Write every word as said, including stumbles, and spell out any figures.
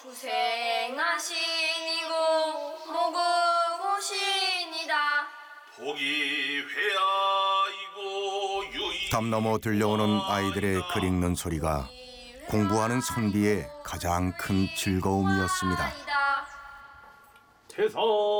후생하시니고 모금오시니다. 복이 회하이고 유이. 담 너머 들려오는 아이들의 글 읽는 소리가 공부하는 선비의 가장 큰 즐거움이었습니다. 태상